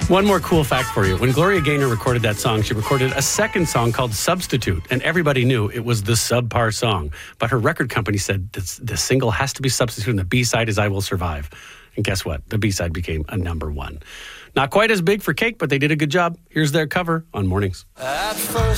One more cool fact for you. When Gloria Gaynor recorded that song, she recorded a second song called Substitute, and everybody knew it was the subpar song. But her record company said the single has to be Substitute, and the B-side is I Will Survive. And guess what? The B-side became a number one. Not quite as big for Cake, but they did a good job. Here's their cover on Mornings. At first